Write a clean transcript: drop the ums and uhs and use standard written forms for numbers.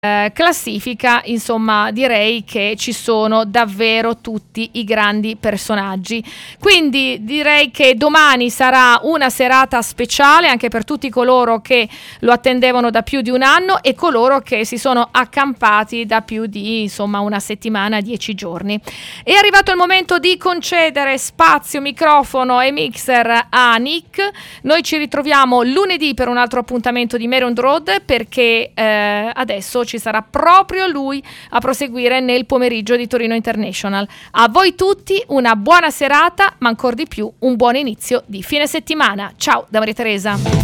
classifica, insomma, direi che ci sono davvero tutti i grandi personaggi. Quindi direi che domani sarà una serata speciale anche per tutti coloro che lo attendevano da più di un anno e coloro che si sono accampati da più di, insomma, una settimana, 10 giorni. È arrivato il momento di concedere spazio, microfono e mixer a Nick. Noi ci ritroviamo lunedì per un altro appuntamento di Mare on the Road, perché adesso ci sarà proprio lui a proseguire nel pomeriggio di Torino International. A voi tutti una buona serata, ma ancor di più un buon inizio di fine settimana. Ciao da Maria Teresa.